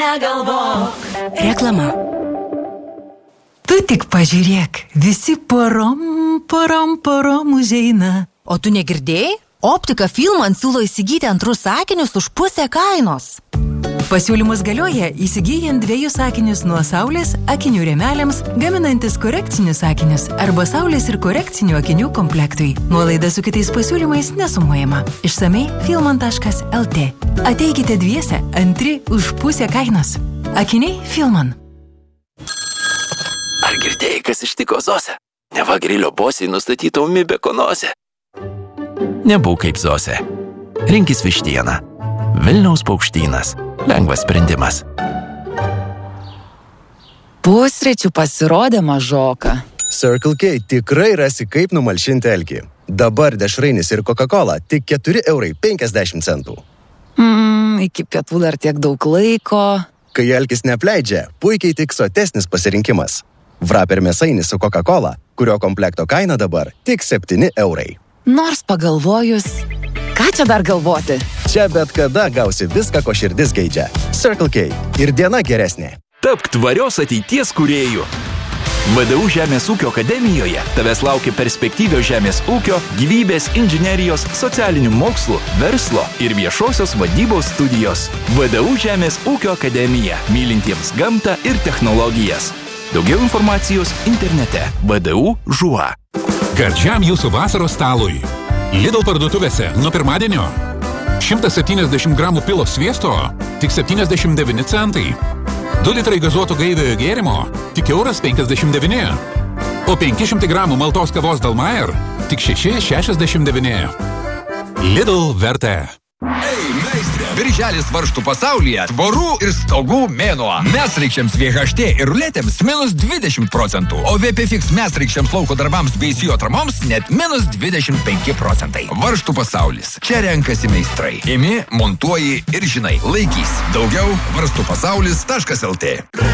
Negalvok. Reklama. Tu tik pažiūrėk, visi porom užeina. O tu negirdėjai? Optika Filman siūlo įsigyti antrus sakinius už pusę kainos. Pasiūlymus galioja įsigyjant 2 sakinius nuo saulės akinių rėmeliams, gaminantis korekcinius sakinius arba saulės ir korekcinių akinių komplektui. Nuolaida su kitais pasiūlymais nesumuojama. Išsamei filman.lt. Ateikite dviese, antri už pusę kainos. Akiniai Filman. Ar girdėjai, kas ištiko Zosę? Neva grilio bosiai nustatyta ūmi bekonozė. Nebūk kaip Zosė. Rinkis vištieną. Vilniaus paukštynas. Lengvas sprendimas. Pusryčių pasirodė mažoka. Circle K tikrai rasi, kaip numalšinti alkį. Dabar dešrainis ir Coca-Cola tik 4,50 €. Iki pietų dar tiek daug laiko. Kai alkis neapleidžia, puikiai tik sotesnis pasirinkimas. Wrapper mėsainis su Coca-Cola, kurio komplekto kaina dabar tik 7 €. Nors pagalvojus, ką čia dar galvoti? Čia bet kada gausi viską, ko širdis geidžia. Circle K. Ir diena geresnė. Tapk tvarios ateities kūrėjų. VDU Žemės ūkio akademijoje tavęs laukia perspektyvios žemės ūkio, gyvybės, inžinerijos, socialinių mokslų, verslo ir viešosios vadybos studijos. VDU Žemės ūkio akademija, mylintiems gamtą ir technologijas. Daugiau informacijos internete VDU ŽUA. Gardžiam jūsų vasaros stalui. Lidl parduotuvėse nuo pirmadienio 170 gramų pilo sviesto tik 79 centai. 2 litrai gazuoto gaiviojo gėrimo tik €1,59. O 500 gramų maltos kavos Dalmayer tik 6,69. Lidl vertė. Ei, meistrė! Birželis varžtų pasaulyje tvorų ir stogų mėnuo. Mesraikščiams VHT ir ruletėms -20%, o VPFX mesraikščiams lauko darbams bei sijo atramoms net -25%. Varžtų pasaulis. Čia renkasi meistrai. Imi, montuoji ir žinai. Laikys. Daugiau varstupasaulis.lt.